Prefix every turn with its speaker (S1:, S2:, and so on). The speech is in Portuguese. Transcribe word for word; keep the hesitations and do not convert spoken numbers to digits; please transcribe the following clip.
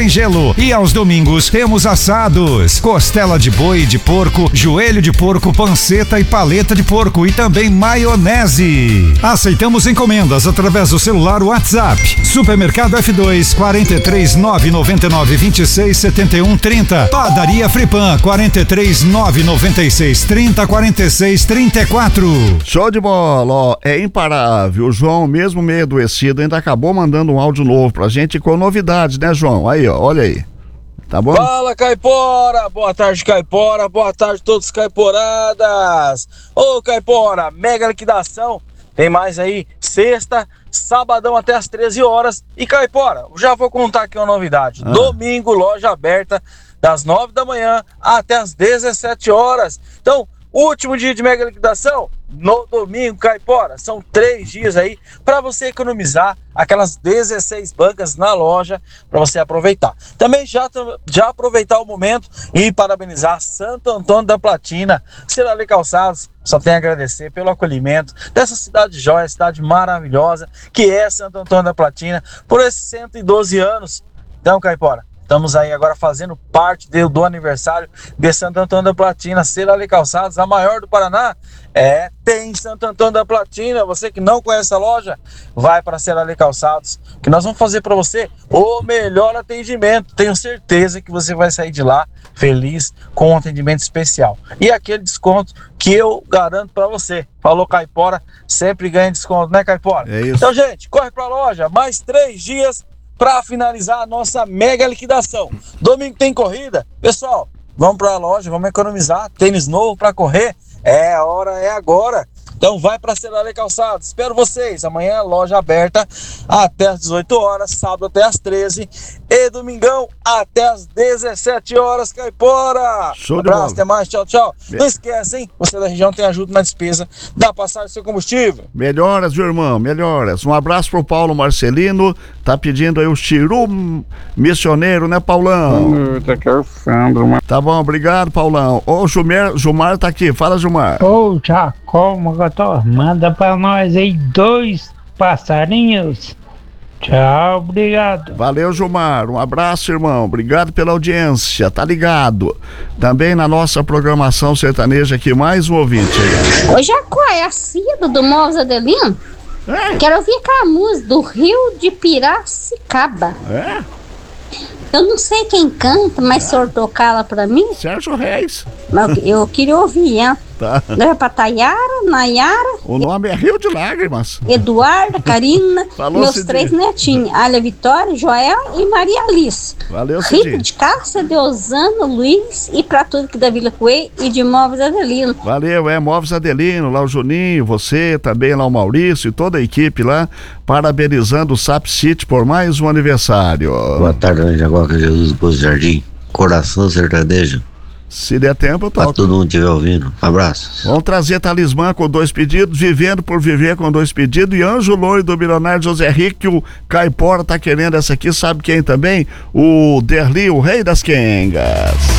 S1: sem gelo. E aos domingos temos assados, costela de boi, de porco, joelho de porco, panceta e paleta de porco e também maionese. Aceitamos encomendas através do celular WhatsApp. Supermercado F dois, quarenta e três, nove noventa e nove, vinte e seis, setenta e um, trinta. Padaria Fripan, quarenta e três, nove noventa e seis, trinta, quarenta e seis, trinta e quatro.
S2: Show de bola, ó, é imparável. O João, mesmo meio adoecido, ainda acabou mandando um áudio novo pra gente com novidades, né, João? Aí, ó, olha aí. Tá bom?
S3: Fala, Caipora! Boa tarde, Caipora! Boa tarde, todos caiporadas! Ô, Caipora, mega liquidação! Tem mais aí, sexta, sabadão até as treze horas. E, Caipora, já vou contar aqui uma novidade. Ah. Domingo, loja aberta, das nove da manhã até as dezessete horas. Então, último dia de mega liquidação, no domingo, Caipora. São três dias aí para você economizar aquelas dezesseis bancas na loja para você aproveitar. Também já, já aproveitar o momento e parabenizar Santo Antônio da Platina, Cerale Calçados. Só tenho a agradecer pelo acolhimento dessa cidade jóia, cidade maravilhosa que é Santo Antônio da Platina, por esses cento e doze anos. Então, Caipora, estamos aí agora fazendo parte do, do aniversário de Santo Antônio da Platina, Cerale Calçados, a maior do Paraná. É, tem Santo Antônio da Platina. Você que não conhece a loja, vai para Cerale Calçados, que nós vamos fazer para você o melhor atendimento. Tenho certeza que você vai sair de lá feliz com um atendimento especial. E aquele desconto que eu garanto para você. Falou, Caipora, sempre ganha desconto, né, Caipora?
S2: É isso.
S3: Então, gente, corre para a loja, mais três dias para finalizar a nossa mega liquidação. Domingo tem corrida. Pessoal, vamos para a loja, vamos economizar. Tênis novo para correr. É a hora, é agora. Então vai para Cerale Calçados. Espero vocês. Amanhã loja aberta até as dezoito horas, sábado até as treze e domingão até as dezessete horas, Caipora.
S2: Show de
S3: abraço,
S2: bola.
S3: até mais, tchau, tchau. Me... Não esquece, hein? Você da região tem ajuda na despesa da passagem do seu combustível.
S2: Melhoras, meu irmão, melhoras. Um abraço pro Paulo Marcelino. Tá pedindo aí o Chiru Missioneiro, né, Paulão?
S4: Tá que é o Sandro, mano.
S2: Tá bom, obrigado, Paulão. Ô, o Gilmar, Gilmar tá aqui. Fala, Gilmar.
S4: Ô, Jacomo, manda pra nós aí dois passarinhos. Tchau, obrigado.
S2: Valeu, Gilmar. Um abraço, irmão. Obrigado pela audiência. Tá ligado? Também na nossa programação sertaneja aqui, mais um ouvinte aí.
S5: Ô, Jacó, é a Cida do Móveis Adelino? É. Quero ouvir aquela música do Rio de Piracicaba.
S2: É?
S5: Eu não sei quem canta, mas é. O senhor tocar ela pra mim?
S2: Sérgio Reis.
S5: Mas eu queria ouvir, hein?
S2: Tá.
S5: Leva pra Tayara, Nayara.
S2: O nome é Rio de Lágrimas.
S5: Eduarda, Karina,
S2: Falou,
S5: meus
S2: Cidinha.
S5: Três netinhos, Alia Vitória, Joel e Maria Alice.
S2: Valeu,
S5: Rita
S2: Cidinha.
S5: de Cássia, Deusano, Luiz e pra tudo que da Vila Coelho e de Móveis Adelino.
S2: Valeu, é Móveis Adelino, lá o Juninho, você, também lá o Maurício e toda a equipe lá, parabenizando o Sap City por mais um aniversário.
S6: Boa tarde, Jaguar Jesus Poço Jardim, Coração Sertanejo.
S2: Se der tempo, eu toco.
S6: Pra todo mundo estiver ouvindo. Abraços.
S2: Vamos trazer Talismã com dois pedidos, Vivendo por Viver com dois pedidos e Anjo Loiro do Milionário José Rick, o Caipora tá querendo essa aqui, sabe quem também? O Derli, o Rei das Quengas.